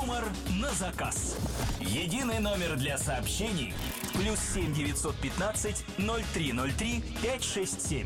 Юмор на заказ. Единый номер для сообщений +7 915 0303 567.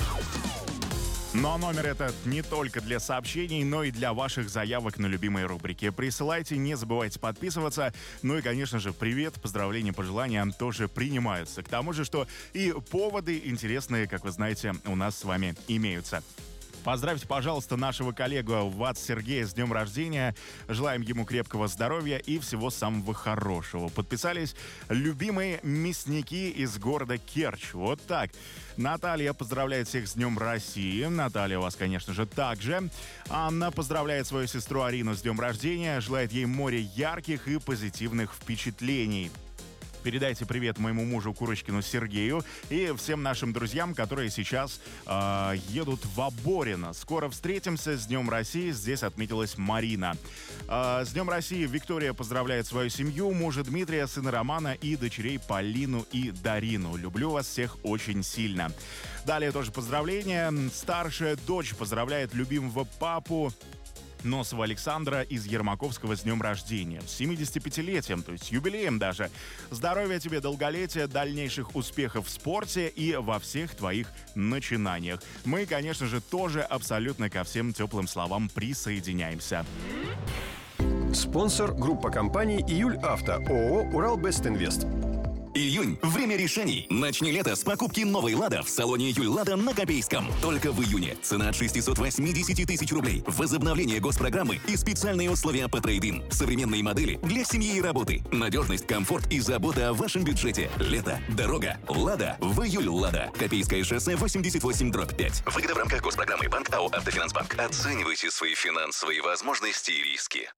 Но номер этот не только для сообщений, но и для ваших заявок на любимые рубрики. Присылайте, не забывайте подписываться. Ну и, конечно же, привет, поздравления, пожелания тоже принимаются. К тому же, что и поводы интересные, как вы знаете, у нас с вами имеются. Поздравьте, пожалуйста, нашего коллегу ВАТС Сергея с днем рождения. Желаем ему крепкого здоровья и всего самого хорошего. Подписались любимые мясники из города Керчь. Вот так. Наталья поздравляет всех с Днем России. Наталья у вас, конечно же, также. Анна поздравляет свою сестру Арину с днем рождения. Желает ей море ярких и позитивных впечатлений. Передайте привет моему мужу Курочкину Сергею и всем нашим друзьям, которые сейчас едут в Оборино. Скоро встретимся. С Днем России. Здесь отметилась Марина. С Днем России Виктория поздравляет свою семью, мужа Дмитрия, сына Романа и дочерей Полину и Дарину. Люблю вас всех очень сильно. Далее тоже поздравления. Старшая дочь поздравляет любимого папу Носова Александра из Ермаковского с днем рождения. С 75-летием, то есть юбилеем даже. Здоровья тебе, долголетия, дальнейших успехов в спорте и во всех твоих начинаниях. Мы, конечно же, тоже абсолютно ко всем теплым словам присоединяемся. Спонсор — группа компаний «Июль Авто», ООО «Уралбестинвест». Июнь – время решений. Начни лето с покупки новой «Лада» в салоне «Июль Лада» на Копейском. Только в июне. Цена от 680 тысяч рублей. Возобновление госпрограммы и специальные условия по трейд-ин. Современные модели для семьи и работы. Надежность, комфорт и забота о вашем бюджете. Лето. Дорога. «Лада» в «Июль Лада». Копейское шоссе 88/5. Выгода в рамках госпрограммы «Банк АО Автофинансбанк». Оценивайте свои финансовые возможности и риски.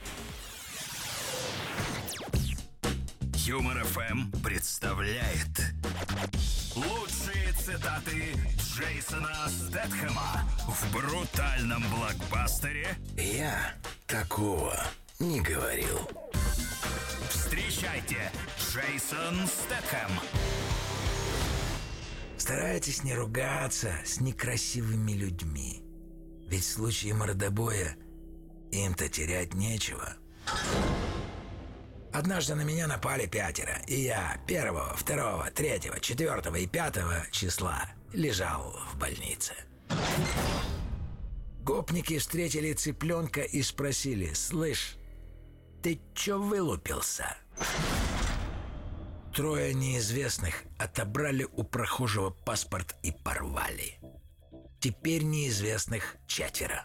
Юмор ФМ представляет лучшие цитаты Джейсона Стэтхэма в брутальном блокбастере «Я такого не говорил». Встречайте, Джейсон Стэтхэм. Старайтесь не ругаться с некрасивыми людьми, ведь в случае мордобоя им-то терять нечего. Однажды на меня напали 5, и я 1, 2, 3, 4 и 5 числа лежал в больнице. Гопники встретили цыпленка и спросили: «Слышь, ты чё вылупился?» 3 неизвестных отобрали у прохожего паспорт и порвали. Теперь неизвестных 4.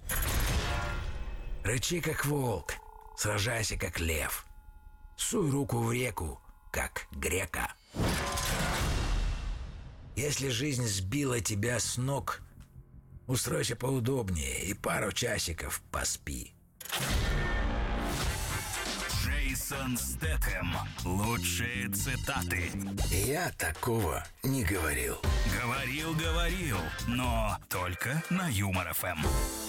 Рычи как волк, сражайся как лев. Суй руку в реку, как грека. Если жизнь сбила тебя с ног, устройся поудобнее и пару часиков поспи. Джейсон Стэтхэм. Лучшие цитаты. Я такого не говорил. Говорил, но только на Юмор ФМ.